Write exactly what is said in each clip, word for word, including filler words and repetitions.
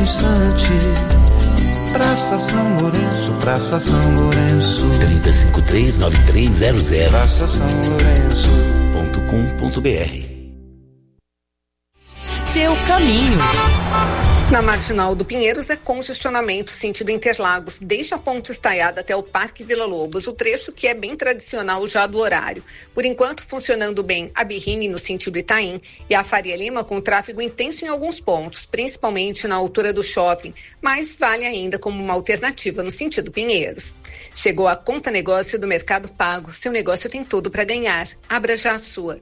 instante. Praça São Lourenço, Praça São Lourenço. trinta e cinco, três nove três zero zero. Praça São Lourenço ponto com ponto br. Seu caminho. Na Marginal do Pinheiros é congestionamento sentido Interlagos, desde a Ponte Estaiada até o Parque Vila Lobos, o trecho que é bem tradicional já do horário. Por enquanto, funcionando bem a Birrini no sentido Itaim e a Faria Lima com tráfego intenso em alguns pontos, principalmente na altura do shopping, mas vale ainda como uma alternativa no sentido Pinheiros. Chegou a Conta Negócio do Mercado Pago. Seu negócio tem tudo para ganhar. Abra já a sua.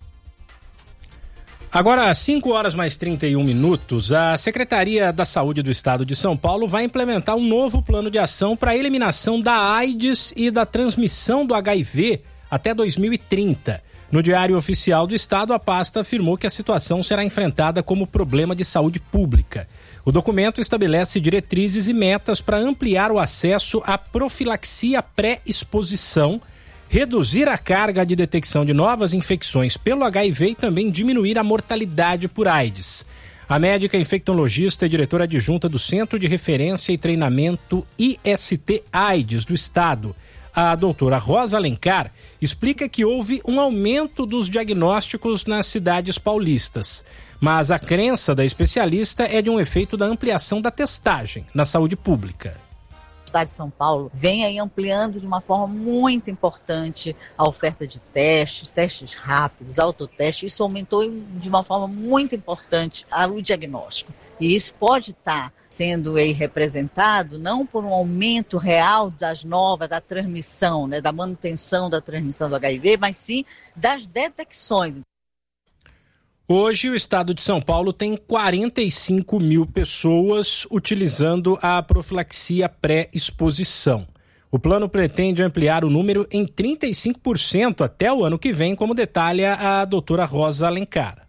Agora, às cinco horas mais trinta e um minutos, a Secretaria da Saúde do Estado de São Paulo vai implementar um novo plano de ação para a eliminação da AIDS e da transmissão do H I V até dois mil e trinta. No Diário Oficial do Estado, a pasta afirmou que a situação será enfrentada como problema de saúde pública. O documento estabelece diretrizes e metas para ampliar o acesso à profilaxia pré-exposição, reduzir a carga de detecção de novas infecções pelo H I V e também diminuir a mortalidade por AIDS. A médica infectologista e diretora adjunta do Centro de Referência e Treinamento I S T AIDS do Estado, a doutora Rosa Alencar, explica que houve um aumento dos diagnósticos nas cidades paulistas. Mas a crença da especialista é de um efeito da ampliação da testagem na saúde pública. O Estado de São Paulo vem aí ampliando de uma forma muito importante a oferta de testes, testes rápidos, autotestes. Isso aumentou de uma forma muito importante o diagnóstico. E isso pode estar sendo aí representado não por um aumento real das novas, da transmissão, né, da manutenção da transmissão do H I V, mas sim das detecções. Hoje, o estado de São Paulo tem quarenta e cinco mil pessoas utilizando a profilaxia pré-exposição. O plano pretende ampliar o número em trinta e cinco por cento até o ano que vem, como detalha a doutora Rosa Alencar.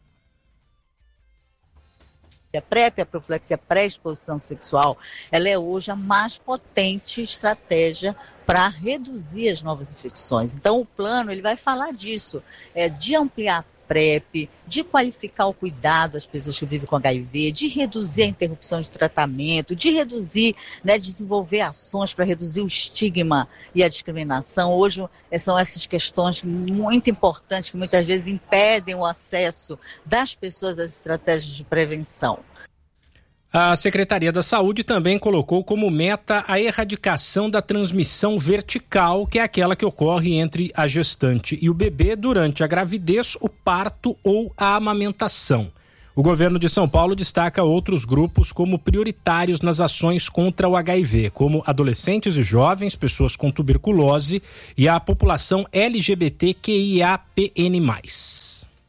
A PrEP, a profilaxia pré-exposição sexual, ela é hoje a mais potente estratégia para reduzir as novas infecções. Então, o plano ele vai falar disso, é, de ampliar PrEP, de qualificar o cuidado das pessoas que vivem com H I V, de reduzir a interrupção de tratamento, de reduzir, né, desenvolver ações para reduzir o estigma e a discriminação. Hoje são essas questões muito importantes que muitas vezes impedem o acesso das pessoas às estratégias de prevenção. A Secretaria da Saúde também colocou como meta a erradicação da transmissão vertical, que é aquela que ocorre entre a gestante e o bebê durante a gravidez, o parto ou a amamentação. O governo de São Paulo destaca outros grupos como prioritários nas ações contra o H I V, como adolescentes e jovens, pessoas com tuberculose e a população L G B T Q I A P N mais.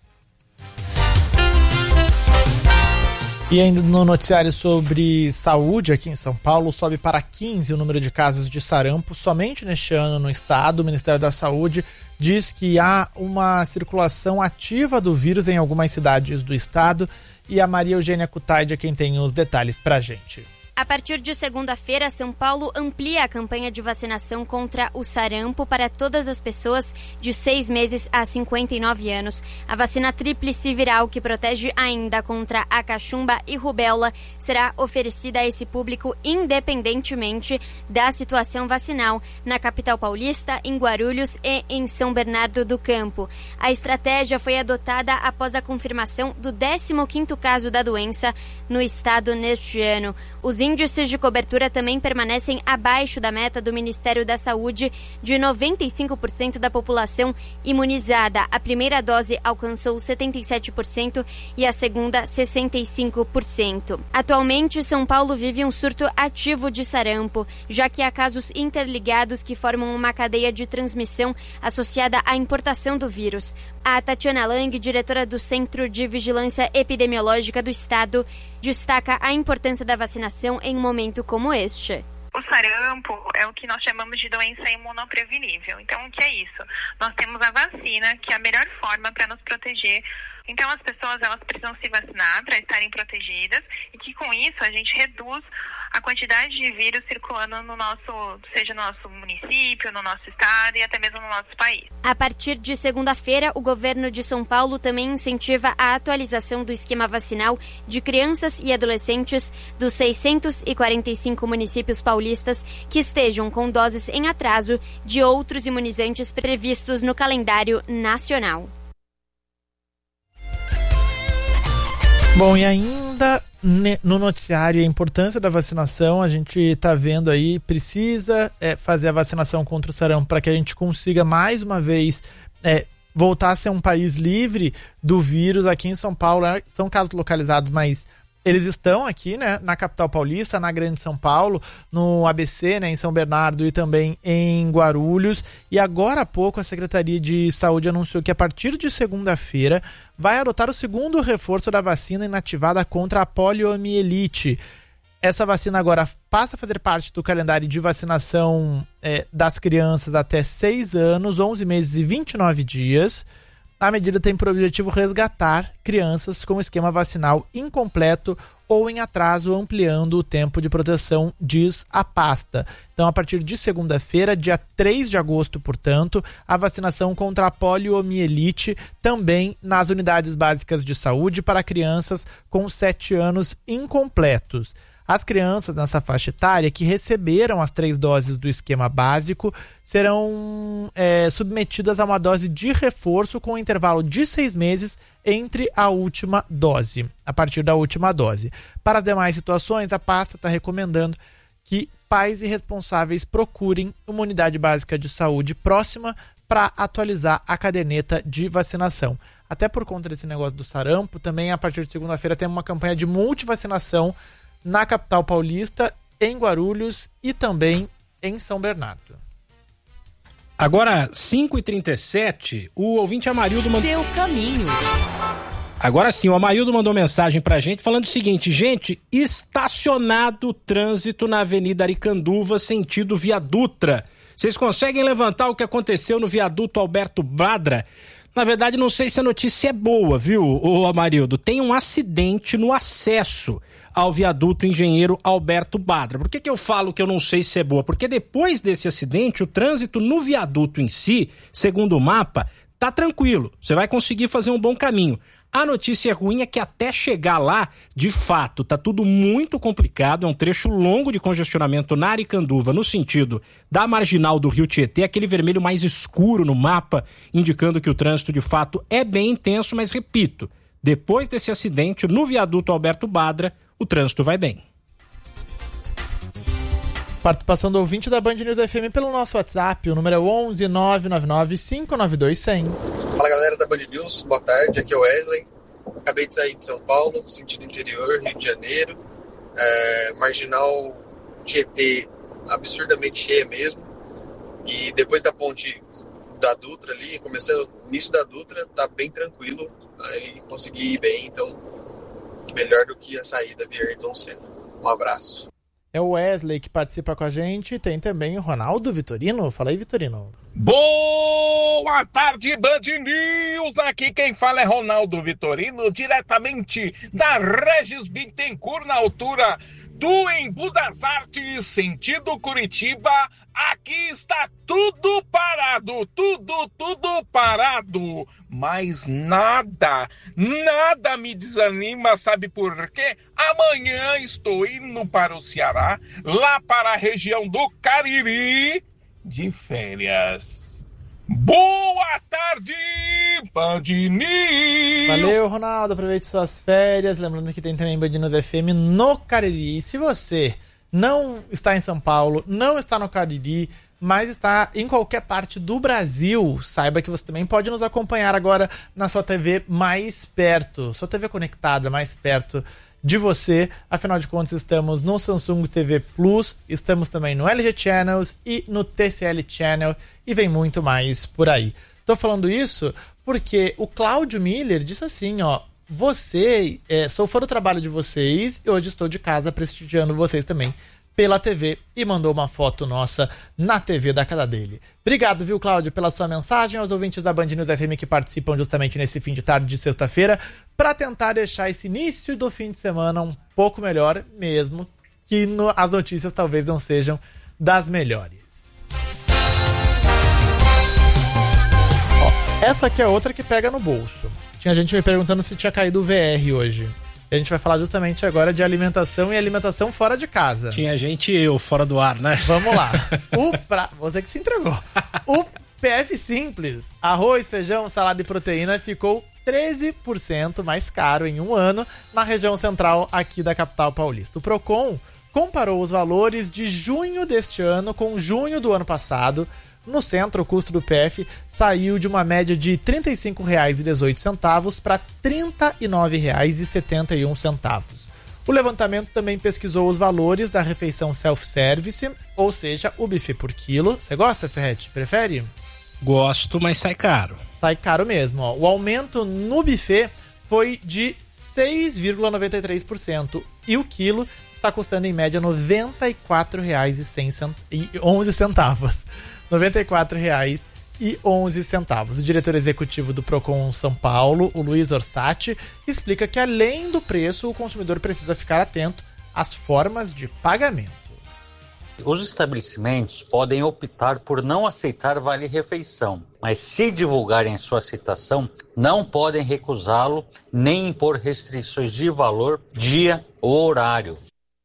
E ainda no noticiário sobre saúde aqui em São Paulo, sobe para quinze o número de casos de sarampo somente neste ano no estado. O Ministério da Saúde diz que há uma circulação ativa do vírus em algumas cidades do estado. E a Maria Eugênia Cutaide é quem tem os detalhes para a gente. A partir de segunda-feira, São Paulo amplia a campanha de vacinação contra o sarampo para todas as pessoas de seis meses a cinquenta e nove anos. A vacina tríplice viral, que protege ainda contra a cachumba e rubéola, será oferecida a esse público independentemente da situação vacinal na capital paulista, em Guarulhos e em São Bernardo do Campo. A estratégia foi adotada após a confirmação do décimo quinto caso da doença no estado neste ano. Os índices de cobertura também permanecem abaixo da meta do Ministério da Saúde de noventa e cinco por cento da população imunizada. A primeira dose alcançou setenta e sete por cento e a segunda sessenta e cinco por cento. Atualmente, São Paulo vive um surto ativo de sarampo, já que há casos interligados que formam uma cadeia de transmissão associada à importação do vírus. A Tatiana Lang, diretora do Centro de Vigilância Epidemiológica do Estado, destaca a importância da vacinação em um momento como este. O sarampo é o que nós chamamos de doença imunoprevenível. Então, o que é isso? Nós temos a vacina, que é a melhor forma para nos proteger Então as pessoas elas precisam se vacinar para estarem protegidas e que com isso a gente reduz a quantidade de vírus circulando no nosso, seja no nosso município, no nosso estado e até mesmo no nosso país. A partir de segunda-feira, o governo de São Paulo também incentiva a atualização do esquema vacinal de crianças e adolescentes dos seiscentos e quarenta e cinco municípios paulistas que estejam com doses em atraso de outros imunizantes previstos no calendário nacional. Bom, e ainda no noticiário a importância da vacinação, a gente está vendo aí, precisa é, fazer a vacinação contra o sarampo para que a gente consiga mais uma vez é, voltar a ser um país livre do vírus. Aqui em São Paulo são casos localizados, mas eles estão aqui, né, na capital paulista, na Grande São Paulo, no A B C, né, em São Bernardo e também em Guarulhos. E agora há pouco a Secretaria de Saúde anunciou que a partir de segunda-feira vai adotar o segundo reforço da vacina inativada contra a poliomielite. Essa vacina agora passa a fazer parte do calendário de vacinação é, das crianças até seis anos, onze meses e vinte e nove dias. A medida tem por objetivo resgatar crianças com esquema vacinal incompleto ou em atraso, ampliando o tempo de proteção, diz a pasta. Então, a partir de segunda-feira, dia três de agosto, portanto, a vacinação contra a poliomielite também nas unidades básicas de saúde para crianças com sete anos incompletos. As crianças nessa faixa etária que receberam as três doses do esquema básico serão é, submetidas a uma dose de reforço com um intervalo de seis meses entre a última dose, a partir da última dose. Para as demais situações, a pasta está recomendando que pais e responsáveis procurem uma unidade básica de saúde próxima para atualizar a caderneta de vacinação. Até por conta desse negócio do sarampo, também a partir de segunda-feira tem uma campanha de multivacinação na capital paulista, em Guarulhos e também em São Bernardo. Agora, cinco e trinta e sete, o ouvinte Amarildo mandou... Seu caminho. Agora sim, o Amarildo mandou mensagem pra gente falando o seguinte: gente, estacionado o trânsito na Avenida Aricanduva, sentido Via Dutra. Vocês conseguem levantar o que aconteceu no viaduto Alberto Badra? Na verdade, não sei se a notícia é boa, viu, ô Amarildo? Tem um acidente no acesso ao viaduto Engenheiro Alberto Badra. Por que que eu falo que eu não sei se é boa? Porque depois desse acidente, o trânsito no viaduto em si, segundo o mapa, tá tranquilo. Você vai conseguir fazer um bom caminho. A notícia ruim é que até chegar lá, de fato, tá tudo muito complicado. É um trecho longo de congestionamento na Aricanduva, no sentido da marginal do Rio Tietê, aquele vermelho mais escuro no mapa, indicando que o trânsito, de fato, é bem intenso, mas repito, depois desse acidente, no viaduto Alberto Badra, o trânsito vai bem. Participação do ouvinte da Band News F M pelo nosso WhatsApp, o número é onze nove nove nove cinco nove dois zero zero. Fala galera da Band News, boa tarde, aqui é o Wesley. Acabei de sair de São Paulo, sentido interior, Rio de Janeiro. É, marginal Tietê absurdamente cheia mesmo. E depois da ponte da Dutra ali, começando no início da Dutra, tá bem tranquilo. Aí consegui ir bem, então melhor do que a saída via Ayrton Senna. Um abraço. É o Wesley que participa com a gente. Tem também o Ronaldo Vitorino. Fala aí, Vitorino. Boa tarde, Band News. Aqui quem fala é Ronaldo Vitorino, diretamente da Regis Bittencourt, na altura do Embu das Artes, sentido Curitiba. Aqui está tudo parado, tudo, tudo parado. Mas nada, nada me desanima, sabe por quê? Amanhã estou indo para o Ceará, lá para a região do Cariri, de férias. Boa tarde, Band News! Valeu, Ronaldo, aproveite suas férias. Lembrando que tem também Band News F M no Cariri. E se você não está em São Paulo, não está no Cariri, mas está em qualquer parte do Brasil, saiba que você também pode nos acompanhar agora na sua T V mais perto, sua T V conectada mais perto de você. Afinal de contas, estamos no Samsung T V Plus, estamos também no L G Channels e no T C L Channel, e vem muito mais por aí. Tô falando isso porque o Cláudio Miller disse assim, ó: você, é, sou fã do trabalho de vocês e hoje estou de casa prestigiando vocês também pela T V e mandou uma foto nossa na T V da casa dele. Obrigado, viu, Cláudio, pela sua mensagem, aos ouvintes da Band News F M que participam justamente nesse fim de tarde de sexta-feira, para tentar deixar esse início do fim de semana um pouco melhor, mesmo que no, as notícias talvez não sejam das melhores. Ó, essa aqui é outra que pega no bolso. Tinha gente me perguntando se tinha caído o V R hoje. A gente vai falar justamente agora de alimentação e alimentação fora de casa. Tinha gente e eu fora do ar, né? Vamos lá. O pra... Você que se entregou. O P F Simples, arroz, feijão, salada e proteína, ficou treze por cento mais caro em um ano na região central aqui da capital paulista. O Procon comparou os valores de junho deste ano com junho do ano passado. No centro, o custo do P F saiu de uma média de trinta e cinco reais e dezoito centavos para trinta e nove reais e setenta e um centavos. O levantamento também pesquisou os valores da refeição self-service, ou seja, o buffet por quilo. Você gosta, Ferretti? Prefere? Gosto, mas sai caro. Sai caro mesmo. Ó. O aumento no buffet foi de seis vírgula noventa e três por cento e o quilo está custando em média noventa e quatro reais e onze centavos. noventa e quatro reais e onze centavos. O diretor executivo do Procon São Paulo, o Luiz Orsatti, explica que além do preço, o consumidor precisa ficar atento às formas de pagamento. Os estabelecimentos podem optar por não aceitar vale-refeição, mas se divulgarem sua aceitação, não podem recusá-lo nem impor restrições de valor, dia ou horário.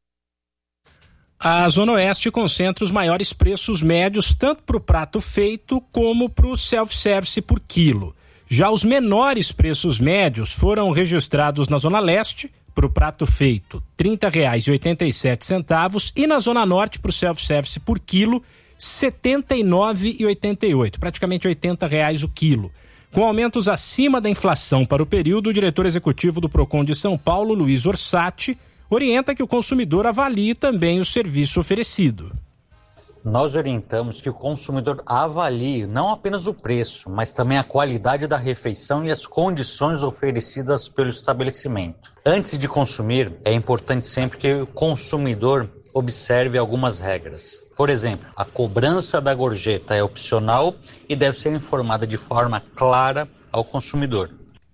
A Zona Oeste concentra os maiores preços médios tanto para o prato feito como para o self-service por quilo. Já os menores preços médios foram registrados na Zona Leste, para o prato feito, trinta reais e oitenta e sete centavos, e na Zona Norte, para o self-service por quilo, setenta e nove reais e oitenta e oito centavos, praticamente oitenta reais o quilo. Com aumentos acima da inflação para o período, o diretor executivo do Procon de São Paulo, Luiz Orsatti, orienta que o consumidor avalie também o serviço oferecido. Nós orientamos que o consumidor avalie não apenas o preço, mas também a qualidade da refeição e as condições oferecidas pelo estabelecimento. Antes de consumir, é importante sempre que o consumidor observe algumas regras. Por exemplo, a cobrança da gorjeta é opcional e deve ser informada de forma clara ao consumidor.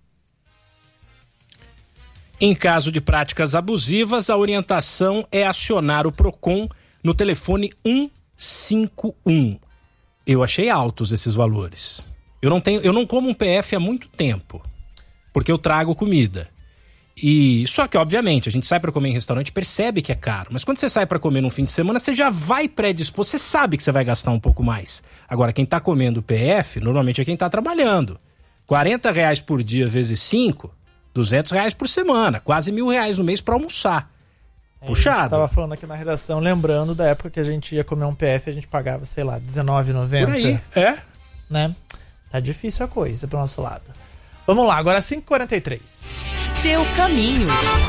Em caso de práticas abusivas, a orientação é acionar o Procon no telefone um cinco um. Eu achei altos esses valores. Eu não tenho, eu não como um P F há muito tempo, porque eu trago comida. E só que, obviamente, a gente sai para comer em restaurante e percebe que é caro. Mas quando você sai para comer num fim de semana, você já vai predisposto, você sabe que você vai gastar um pouco mais. Agora, quem tá comendo P F, normalmente é quem tá trabalhando. quarenta reais por dia vezes cinco... duzentos reais por semana, quase mil reais no mês para almoçar. É, Puxado. A gente tava falando aqui na redação, lembrando da época que a gente ia comer um P F, a gente pagava, sei lá, dezenove reais e noventa centavos. Por aí, é. Né? Tá difícil a coisa pro nosso lado. Vamos lá, agora cinco e quarenta e três. Seu caminho.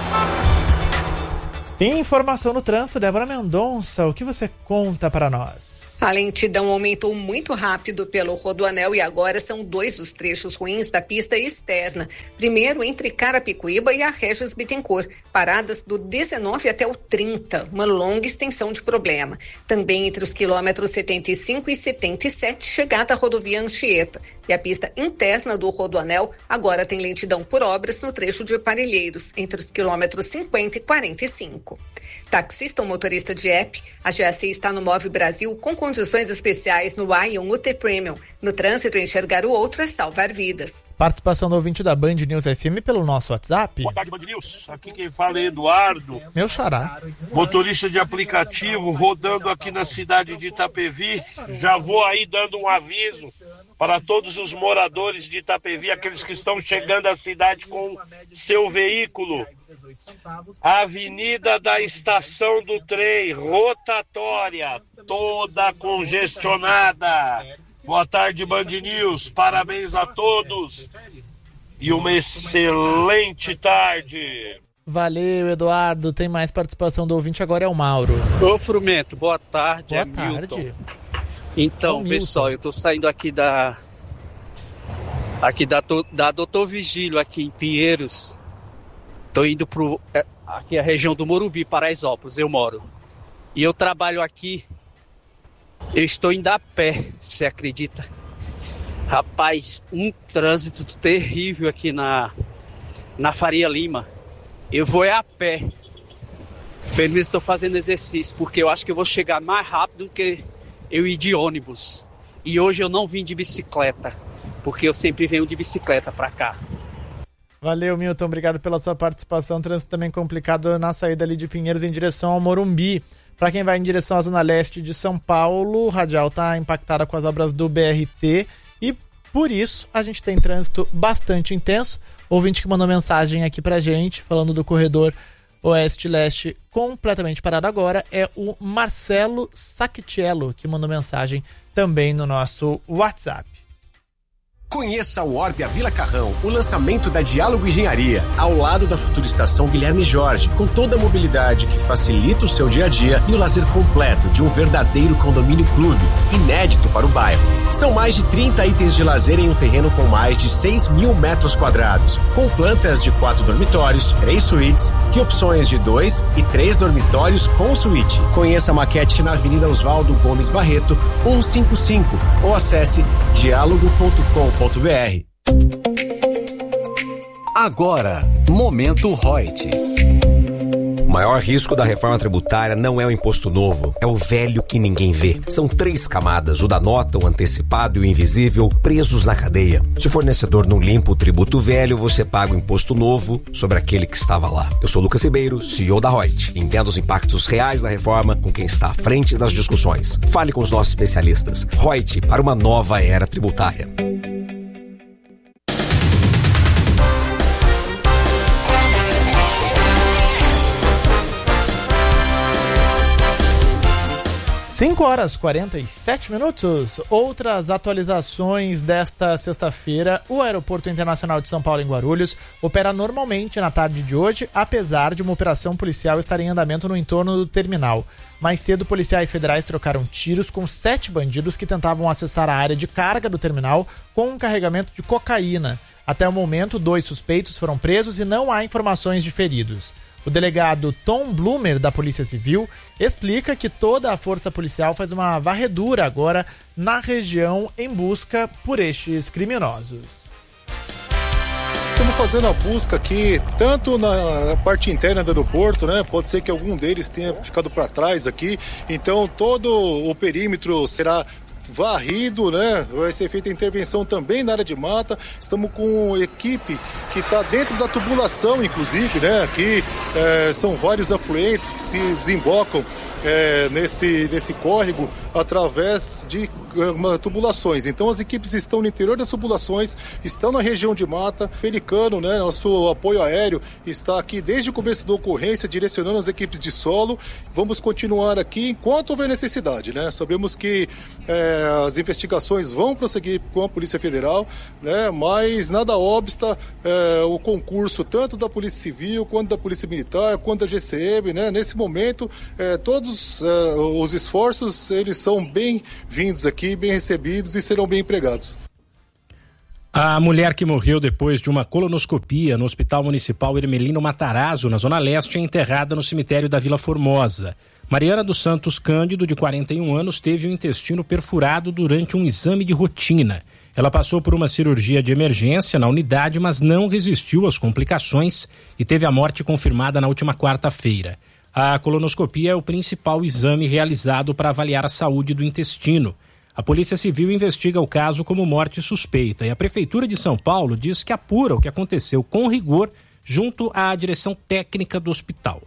Informação no trânsito, Débora Mendonça, o que você conta para nós? A lentidão aumentou muito rápido pelo Rodoanel e agora são dois os trechos ruins da pista externa. Primeiro, entre Carapicuíba e a Regis Bittencourt, paradas do dezenove até o trinta, uma longa extensão de problema. Também entre os quilômetros setenta e cinco e setenta e sete, chegada à rodovia Anchieta. E a pista interna do Rodoanel agora tem lentidão por obras no trecho de Parelheiros, entre os quilômetros cinquenta e quarenta e cinco. Taxista ou motorista de app, a G A C está no Move Brasil com condições especiais no Ion U T Premium. No trânsito, enxergar o outro é salvar vidas. Participação do ouvinte da Band News F M pelo nosso WhatsApp. Boa tarde, Band News. Aqui quem fala é Eduardo. Meu xará. Motorista de aplicativo, rodando aqui na cidade de Itapevi. Já vou aí dando um aviso para todos os moradores de Itapevi, aqueles que estão chegando à cidade com seu veículo. Avenida da Estação do Trem, rotatória, toda congestionada. Boa tarde, Band News. Parabéns a todos e uma excelente tarde. Valeu, Eduardo. Tem mais participação do ouvinte, agora é o Mauro. Ô, Frumento, boa tarde. Boa é tarde. Milton. Então, é pessoal, eu tô saindo aqui da aqui da, da Doutor Vigílio, aqui em Pinheiros. Tô indo pro aqui a região do Morumbi, Paraisópolis, eu moro. e eu trabalho aqui, eu estou indo a pé, você acredita? Rapaz, um trânsito terrível aqui na, na Faria Lima. Eu vou é a pé. Feliz estou fazendo exercício, porque eu acho que eu vou chegar mais rápido do que eu ir de ônibus. E hoje eu não vim de bicicleta, porque eu sempre venho de bicicleta para cá. Valeu, Milton. Obrigado pela sua participação. Trânsito também complicado na saída ali de Pinheiros em direção ao Morumbi. Para quem vai em direção à zona leste de São Paulo, o radial está impactada com as obras do B R T e por isso a gente tem trânsito bastante intenso. Ouvinte que mandou mensagem aqui pra gente falando do corredor oeste-leste completamente parado agora é o Marcelo Sacchiello, que mandou mensagem também no nosso WhatsApp. Conheça o Orbia Vila Carrão, o lançamento da Diálogo Engenharia, ao lado da futura estação Guilherme Jorge, com toda a mobilidade que facilita o seu dia a dia e o lazer completo de um verdadeiro condomínio clube, inédito para o bairro. São mais de trinta itens de lazer em um terreno com mais de seis mil metros quadrados, com plantas de quatro dormitórios, três suítes e opções de dois e três dormitórios com suíte. Conheça a maquete na Avenida Oswaldo Gomes Barreto, cento e cinquenta e cinco, ou acesse diálogo ponto com ponto br. Agora, Momento Reut. O maior risco da reforma tributária não é o imposto novo, é o velho que ninguém vê. São três camadas, o da nota, o antecipado e o invisível, presos na cadeia. Se o fornecedor não limpa o tributo velho, você paga o imposto novo sobre aquele que estava lá. Eu sou Lucas Ribeiro, C E O da Reut. Entenda os impactos reais da reforma com quem está à frente das discussões. Fale com os nossos especialistas. Reut, para uma nova era tributária. cinco horas e quarenta e sete minutos. Outras atualizações desta sexta-feira. O Aeroporto Internacional de São Paulo, em Guarulhos, opera normalmente na tarde de hoje, apesar de uma operação policial estar em andamento no entorno do terminal. Mais cedo, policiais federais trocaram tiros com sete bandidos que tentavam acessar a área de carga do terminal com um carregamento de cocaína. Até o momento, dois suspeitos foram presos e não há informações de feridos. O delegado Tom Blumer, da Polícia Civil, explica que toda a força policial faz uma varredura agora na região em busca por estes criminosos. Estamos fazendo a busca aqui, tanto na parte interna do aeroporto, né? Pode ser que algum deles tenha ficado para trás aqui, então todo o perímetro será varrido, né? Vai ser feita a intervenção também na área de mata. Estamos com equipe que está dentro da tubulação, inclusive, né? Aqui é, são vários afluentes que se desembocam é, nesse, nesse córrego através de uma, tubulações. Então as equipes estão no interior das tubulações, estão na região de mata. Pelicano, né? Nosso apoio aéreo está aqui desde o começo da ocorrência, direcionando as equipes de solo. Vamos continuar aqui enquanto houver necessidade, né? Sabemos que é, as investigações vão prosseguir com a Polícia Federal, né? Mas nada obsta é, o concurso tanto da Polícia Civil, quanto da Polícia Militar, quanto da G C M, né? Nesse momento, é, todos é, os esforços, eles são bem-vindos aqui, bem recebidos e serão bem empregados. A mulher que morreu depois de uma colonoscopia no Hospital Municipal Hermelino Matarazzo, na Zona Leste, é enterrada no cemitério da Vila Formosa. Mariana dos Santos Cândido, de quarenta e um anos, teve o intestino perfurado durante um exame de rotina. Ela passou por uma cirurgia de emergência na unidade, mas não resistiu às complicações e teve a morte confirmada na última quarta-feira. A colonoscopia é o principal exame realizado para avaliar a saúde do intestino. A Polícia Civil investiga o caso como morte suspeita e a Prefeitura de São Paulo diz que apura o que aconteceu com rigor junto à direção técnica do hospital.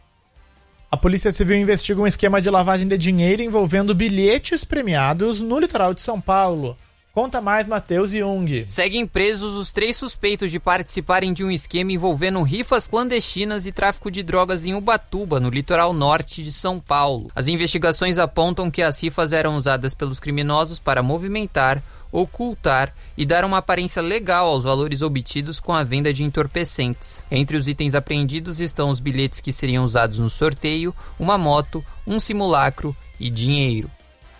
A Polícia Civil investiga um esquema de lavagem de dinheiro envolvendo bilhetes premiados no litoral de São Paulo. Conta mais, Matheus Jung. Seguem presos os três suspeitos de participarem de um esquema envolvendo rifas clandestinas e tráfico de drogas em Ubatuba, no litoral norte de São Paulo. As investigações apontam que as rifas eram usadas pelos criminosos para movimentar, ocultar e dar uma aparência legal aos valores obtidos com a venda de entorpecentes. Entre os itens apreendidos estão os bilhetes que seriam usados no sorteio, uma moto, um simulacro e dinheiro.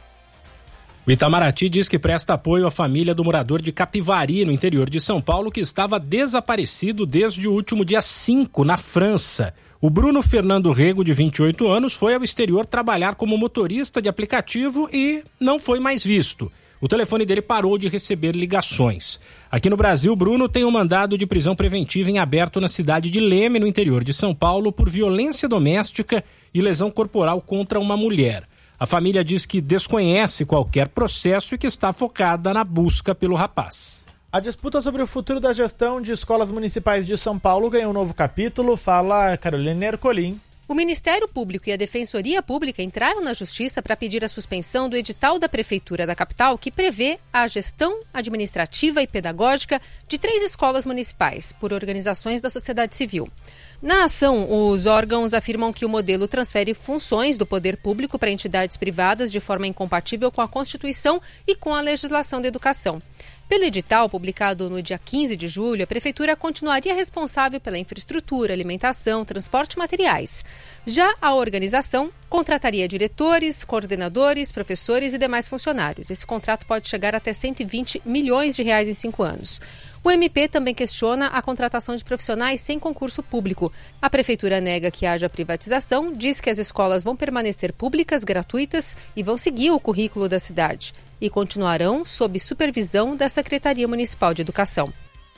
O Itamaraty diz que presta apoio à família do morador de Capivari, no interior de São Paulo, que estava desaparecido desde o último dia cinco, na França. O Bruno Fernando Rego, de vinte e oito anos, foi ao exterior trabalhar como motorista de aplicativo e não foi mais visto. O telefone dele parou de receber ligações. Aqui no Brasil, Bruno tem um mandado de prisão preventiva em aberto na cidade de Leme, no interior de São Paulo, por violência doméstica e lesão corporal contra uma mulher. A família diz que desconhece qualquer processo e que está focada na busca pelo rapaz. A disputa sobre o futuro da gestão de escolas municipais de São Paulo ganhou um novo capítulo. Fala Carolina Ercolim. O Ministério Público e a Defensoria Pública entraram na Justiça para pedir a suspensão do edital da Prefeitura da capital que prevê a gestão administrativa e pedagógica de três escolas municipais por organizações da sociedade civil. Na ação, os órgãos afirmam que o modelo transfere funções do poder público para entidades privadas de forma incompatível com a Constituição e com a legislação da educação. Pelo edital, publicado no dia quinze de julho, a Prefeitura continuaria responsável pela infraestrutura, alimentação, transporte e materiais. Já a organização contrataria diretores, coordenadores, professores e demais funcionários. Esse contrato pode chegar até cento e vinte milhões de reais em cinco anos. O M P também questiona a contratação de profissionais sem concurso público. A Prefeitura nega que haja privatização, diz que as escolas vão permanecer públicas, gratuitas e vão seguir o currículo da cidade. E continuarão sob supervisão da Secretaria Municipal de Educação.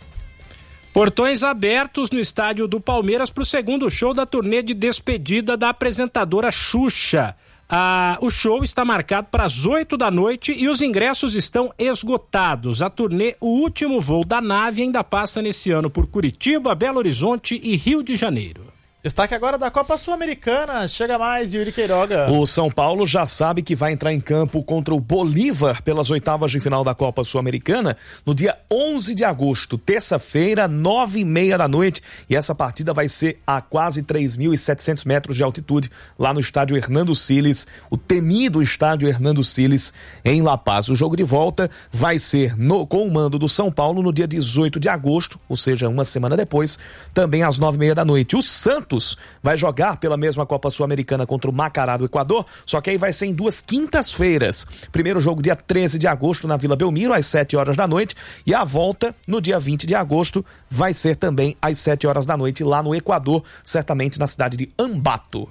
Portões abertos no estádio do Palmeiras para o segundo show da turnê de despedida da apresentadora Xuxa. Ah, o show está marcado para as oito da noite e os ingressos estão esgotados. A turnê O Último Voo da Nave ainda passa nesse ano por Curitiba, Belo Horizonte e Rio de Janeiro. Destaque agora da Copa Sul-Americana. Chega mais, Yuri Queiroga. O São Paulo já sabe que vai entrar em campo contra o Bolívar pelas oitavas de final da Copa Sul-Americana no dia onze de agosto, terça-feira, nove e meia da noite. E essa partida vai ser a quase três mil e setecentos metros de altitude lá no estádio Hernando Siles, o temido estádio Hernando Siles, em La Paz. O jogo de volta vai ser no, com o mando do São Paulo no dia dezoito de agosto, ou seja, uma semana depois, também às nove e meia da noite. O Santos vai jogar pela mesma Copa Sul-Americana contra o Macará do Equador, só que aí vai ser em duas quintas-feiras. Primeiro jogo dia treze de agosto na Vila Belmiro, às sete horas da noite, e a volta no dia vinte de agosto vai ser também às sete horas da noite lá no Equador, certamente na cidade de Ambato.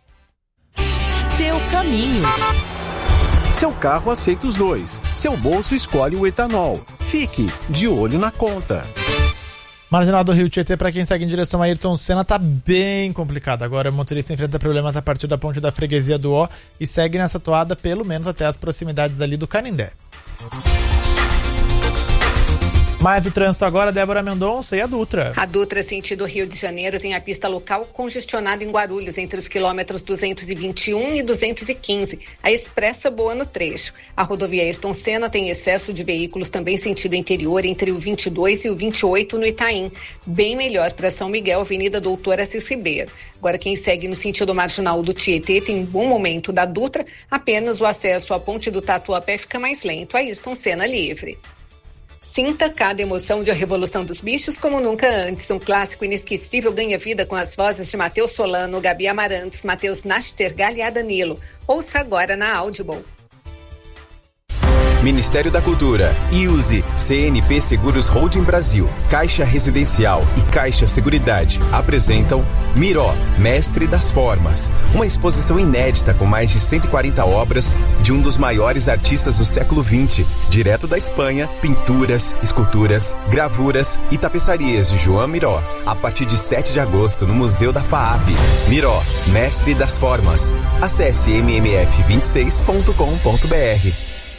Seu caminho. Seu carro aceita os dois. Seu bolso escolhe o etanol. Fique de olho na conta. Marginal do Rio Tietê, para quem segue em direção a Ayrton Senna, tá bem complicado. Agora o motorista enfrenta problemas a partir da ponte da freguesia do Ó e segue nessa toada pelo menos até as proximidades ali do Canindé. Mais do trânsito agora, Débora Mendonça e a Dutra. A Dutra, sentido Rio de Janeiro, tem a pista local congestionada em Guarulhos, entre os quilômetros duzentos e vinte e um e duzentos e quinze. A expressa boa no trecho. A rodovia Ayrton Senna tem excesso de veículos também sentido interior, entre o vinte e dois e o vinte e oito no Itaim. Bem melhor para São Miguel, Avenida Doutor Assis Ribeiro. Agora, quem segue no sentido marginal do Tietê tem um bom momento da Dutra, apenas o acesso à ponte do Tatuapé fica mais lento. Ayrton Senna livre. Sinta cada emoção de A Revolução dos Bichos como nunca antes. Um clássico inesquecível ganha vida com as vozes de Matheus Solano, Gabi Amarantos, Matheus Nastergalli e a Danilo. Ouça agora na Audible. Ministério da Cultura, I U S E, C N P Seguros Holding Brasil, Caixa Residencial e Caixa Seguridade apresentam Miró, Mestre das Formas, uma exposição inédita com mais de cento e quarenta obras de um dos maiores artistas do século vinte, direto da Espanha, pinturas, esculturas, gravuras e tapeçarias de João Miró, a partir de sete de agosto no Museu da FAAP. Miró, Mestre das Formas. Acesse m m f vinte e seis ponto com ponto b r.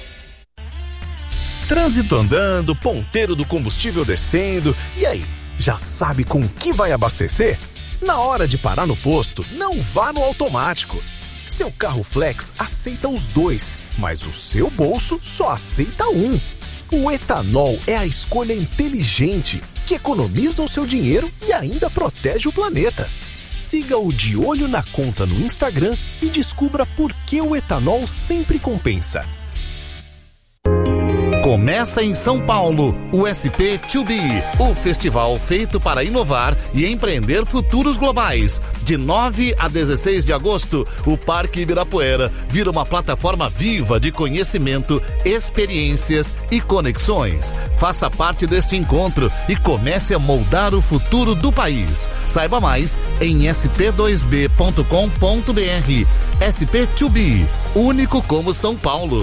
Trânsito andando, ponteiro do combustível descendo, e aí, já sabe com que vai abastecer? Na hora de parar no posto, não vá no automático. Seu carro flex aceita os dois, mas o seu bolso só aceita um. O etanol é a escolha inteligente, que economiza o seu dinheiro e ainda protege o planeta. Siga o De Olho na Conta no Instagram e descubra por que o etanol sempre compensa. Começa em São Paulo, o S P dois B, o festival feito para inovar e empreender futuros globais. De nove a dezesseis de agosto, o Parque Ibirapuera vira uma plataforma viva de conhecimento, experiências e conexões. Faça parte deste encontro e comece a moldar o futuro do país. Saiba mais em s p dois b ponto com ponto b r. S P dois B, único como São Paulo.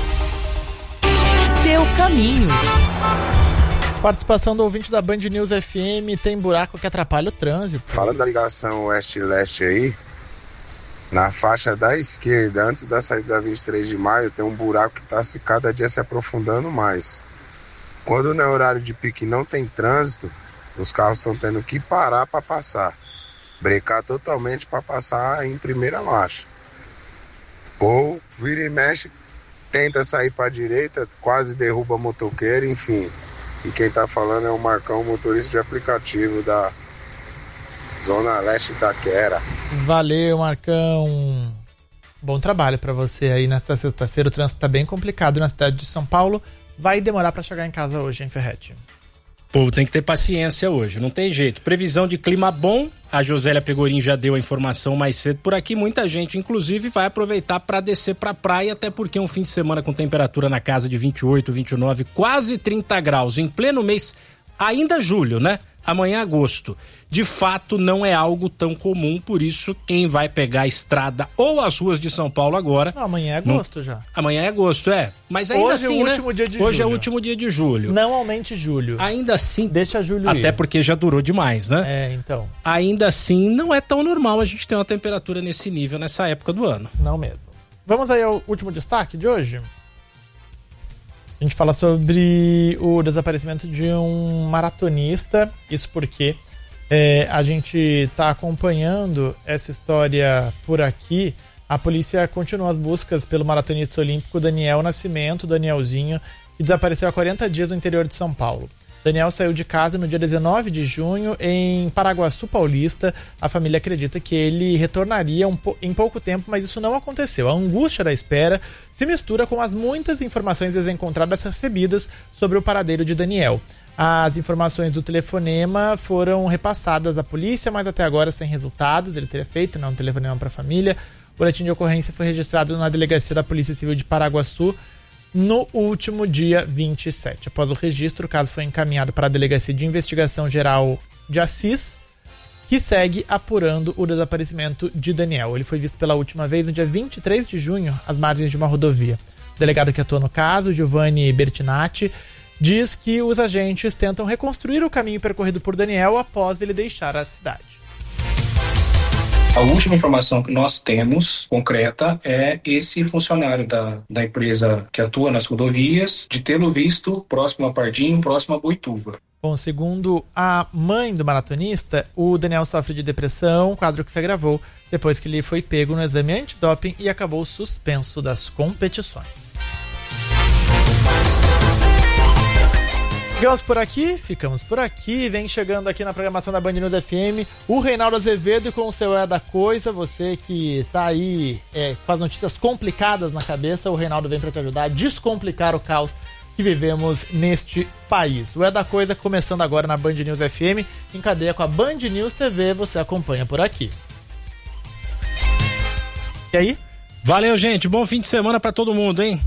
Seu caminho. Participação do ouvinte da Band News F M. Tem buraco que atrapalha o trânsito. Fala da ligação oeste-leste aí. Na faixa da esquerda, antes da saída da vinte e três de maio, tem um buraco que está se, cada dia se aprofundando mais. Quando no horário de pique não tem trânsito, os carros estão tendo que parar para passar. Brecar totalmente para passar em primeira marcha. Ou vira e mexe, tenta sair para a direita, quase derruba motoqueiro, enfim. E quem tá falando é o Marcão, motorista de aplicativo da Zona Leste Itaquera. Valeu, Marcão. Bom trabalho para você aí nesta sexta-feira. O trânsito tá bem complicado na cidade de São Paulo. Vai demorar para chegar em casa hoje, hein, Ferretti? O povo tem que ter paciência hoje, não tem jeito. Previsão de clima bom, a Josélia Pegorim já deu a informação mais cedo por aqui. Muita gente, inclusive, vai aproveitar para descer para a praia, até porque um fim de semana com temperatura na casa de vinte e oito, vinte e nove, quase trinta graus, em pleno mês, ainda julho, né? Amanhã é agosto. De fato, não é algo tão comum, por isso, quem vai pegar a estrada ou as ruas de São Paulo agora... Não, amanhã é agosto não... já. Amanhã é agosto, é. Mas ainda Hoje assim, é o né? último dia de Hoje julho. é o último dia de julho. Não aumente julho. Ainda assim... Deixa julho Até ir. porque já durou demais, né? É, então. Ainda assim, não é tão normal a gente ter uma temperatura nesse nível, nessa época do ano. Não mesmo. Vamos aí ao último destaque de hoje? A gente fala sobre o desaparecimento de um maratonista. Isso porque é, a gente está acompanhando essa história por aqui. A polícia continua as buscas pelo maratonista olímpico Daniel Nascimento, Danielzinho, que desapareceu há quarenta dias no interior de São Paulo. Daniel saiu de casa no dia dezenove de junho em Paraguaçu Paulista. A família acredita que ele retornaria um po- em pouco tempo, mas isso não aconteceu. A angústia da espera se mistura com as muitas informações desencontradas recebidas sobre o paradeiro de Daniel. As informações do telefonema foram repassadas à polícia, mas até agora sem resultados. Ele teria feito né, um telefonema para a família. O boletim de ocorrência foi registrado na delegacia da Polícia Civil de Paraguaçu no último dia vinte e sete. Após o registro, o caso foi encaminhado para a Delegacia de Investigação Geral de Assis, que segue apurando o desaparecimento de Daniel. Ele foi visto pela última vez no dia vinte e três de junho, às margens de uma rodovia. O delegado que atua no caso, Giovanni Bertinatti, diz que os agentes tentam reconstruir o caminho percorrido por Daniel após ele deixar a cidade. A última informação que nós temos, concreta, é esse funcionário da, da empresa que atua nas rodovias, de tê-lo visto próximo a Pardinho, próximo a Boituva. Bom, segundo a mãe do maratonista, o Daniel sofre de depressão, quadro que se agravou depois que ele foi pego no exame antidoping e acabou suspenso das competições. Ficamos por aqui, ficamos por aqui. Vem chegando aqui na programação da Band News F M o Reinaldo Azevedo com o seu É da Coisa. Você que tá aí é, com as notícias complicadas na cabeça, o Reinaldo vem para te ajudar a descomplicar o caos que vivemos neste país. O É da Coisa começando agora na Band News F M, em cadeia com a Band News T V, você acompanha por aqui. E aí? Valeu, gente. Bom fim de semana para todo mundo, hein?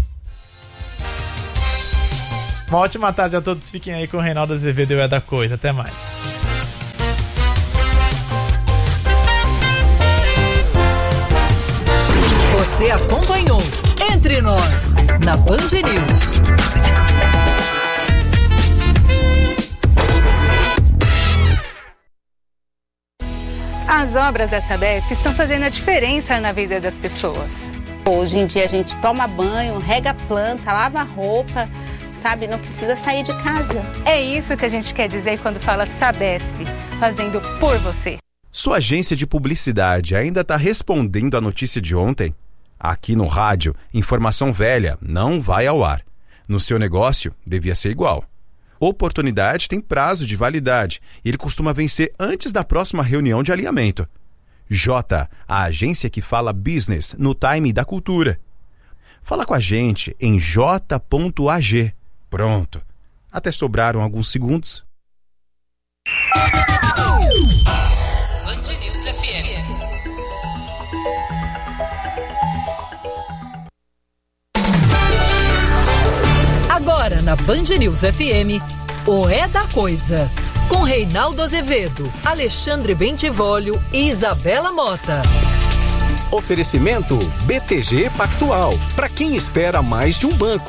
Uma ótima tarde a todos. Fiquem aí com o Reinaldo Azevedo e o É da Coisa. Até mais. Você acompanhou Entre Nós, na Band News. As obras da Sabesp estão fazendo a diferença na vida das pessoas. Hoje em dia a gente toma banho, rega planta, lava roupa, sabe? Não precisa sair de casa. É isso que a gente quer dizer quando fala Sabesp, fazendo por você. Sua agência de publicidade ainda está respondendo à notícia de ontem? Aqui no rádio, informação velha não vai ao ar. No seu negócio, devia ser igual. Oportunidade tem prazo de validade e ele costuma vencer antes da próxima reunião de alinhamento. J, a agência que fala business no time da cultura. Fala com a gente em j ponto a g. Pronto. Até sobraram alguns segundos. Band News F M. Agora na Band News F M, o É da Coisa. Com Reinaldo Azevedo, Alexandre Bentivolio e Isabela Mota. Oferecimento B T G Pactual. Para quem espera mais de um banco.